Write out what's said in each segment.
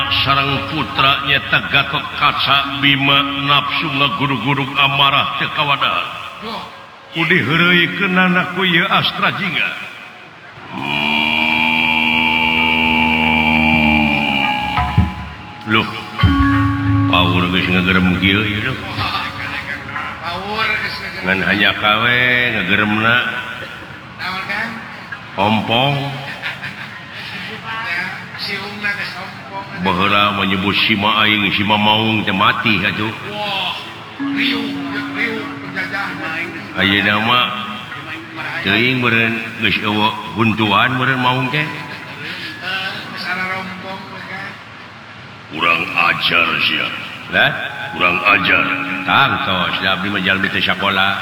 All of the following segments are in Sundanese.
sarang putranya Gatot Kaca Bima nafsu ngaguru-gurug amarah teu kawadaan. Udi heureuikeun anakku ieu Astra Jingga. Loh, power geus ngagerem kieu ieu. Ngan hanya kawe ngageremna ompong baheula menyebut sima aing sima maung teh mati atuh. Ayeuna mah teuing meureun geus eueuh huntuan meureun maung teh. Kurang ajar sia. Lah, kurang ajar. Tangtos da abdi mah jalmi teh sakola.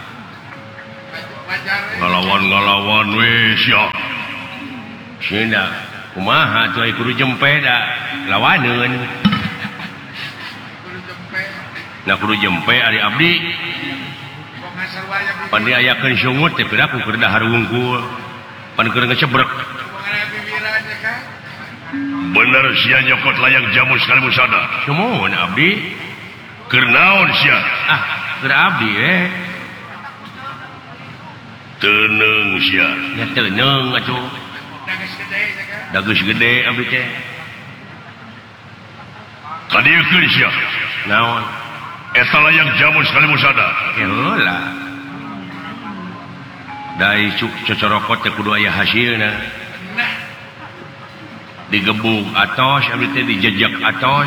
Ngalawan we sia. Cenah kumaha tuh kudu jempe da lawaneun. Nah kudu jempe ari abdi. Pan diayakeun sungut teh piraku keur dahar wungkul. Pan keur ngecebrek. Bener sia nyokot layang jamu sekali musada. Kumaha abdi? Keur naon sia? Ah, keur abdi Teuneung sia. Ya teuneung atuh. Dageus gede abdi teh. Kadiekeun sia. Naon? Eta layang jamu sekali musada. Ya heula. Dai cocorokot teh kudu aya hasilna. Digebuk atos abdi teh dijejak atos.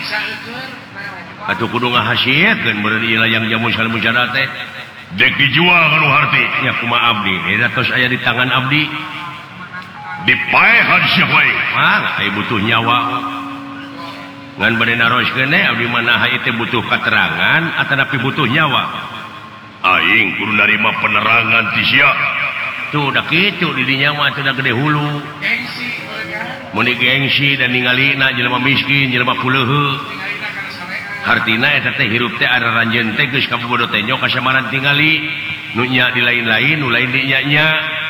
Atuh kudu ngahasilkeun meureun ieu layang jamu sekali musada teh. Dek dijual kanu harti. Ya kumaha abdi? Eta tos aya di tangan abdi. Dipaehan sia wae. Mah aya butuh nyawa. Ngan bade naroskeun abdi manaha ieu butuh katerangan atanapi butuh nyawa. Aing kudu narima penerangan ti sia. Tuh da kitu di dinya mah teu da gede hulu. Gengsi. Mun gengsi dan ningalina jelema miskin, jelema puleuheu. Hartina eta teh hirup teh ada ranjeun teh geus kabobodo teh nyok kasamaran tingali nu nya di lain-lain nu lain di nya-nya.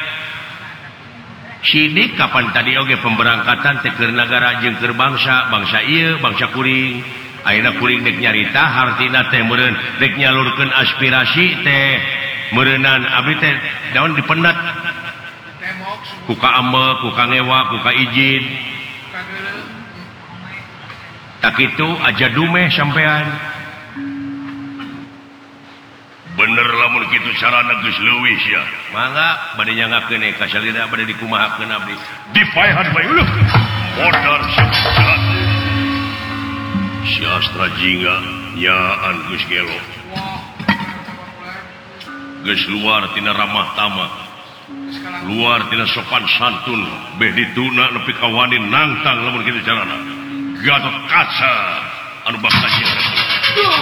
Sidik kapan tadi oge pemberangkatan teh keur nagara jeung keur bangsa ieu bangsa kuring. Ayeuna kuring dek nyarita hartina teh meureun dek nyalurkeun aspirasi teh meureunan abdi teh daon dipendet. Ku ka ambek, ku ka ngewa, ku ka izin. Tak itu aja dumeh sampean. Bener lamun kitu carana geus leuwih sia. Mangga bade nyangakeun ka salira bade dikumahakeun abdi. Dipaehan bae uluh. Modar jahat. Si Astra Jingga nyaan geus gelo. Geus luar tina ramah tamah. Luar tina sopan santun beh dituna nepi ka wani nangtang lamun kitu carana. Gatot Kaca anu bakal